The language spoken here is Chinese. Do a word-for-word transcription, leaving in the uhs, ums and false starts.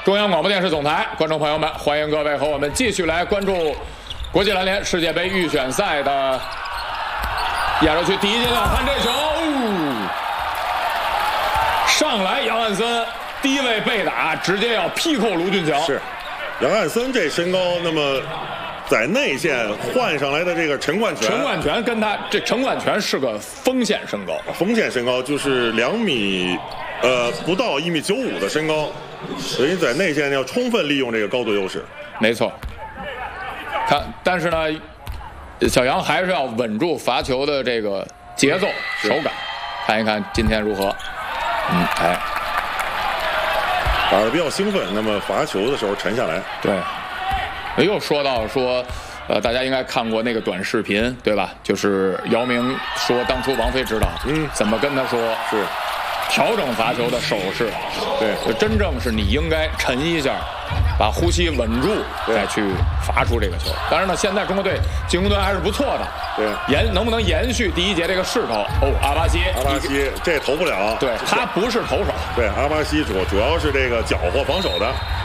中央广播电视总台，观众朋友们，欢迎各位和我们继续来关注国际篮联世界杯预选赛的亚洲区第一阶段。看这球，哦、上来杨汉森低位被打，直接要劈扣卢俊强。 是，杨汉森这身高，那么在内线换上来的这个陈冠泉， 陈冠泉跟他这陈冠泉是个锋线身高， 锋线身高就是两米，呃，不到一米九五的身高。所以在内线要充分利用这个高度优势。 没错。看，但是呢，小杨还是要稳住罚球的这个节奏、手感。看一看今天如何。嗯，哎， 打得比较兴奋，那么罚球的时候沉下来。 对。又说到说，呃，大家应该看过那个短视频，对吧？就是姚明说当初王菲指导， 嗯， 怎么跟他说是。 调整罚球的手势， 对， 就真正是你应该沉一下，把呼吸稳住，再去罚出这个球。当然呢，现在中国队进攻端还是不错的， 对， 延能不能延续第一节这个势头？哦，阿巴西， 阿巴西这投不了， 对他不是投手， 对，阿巴西主主要是这个搅和防守的。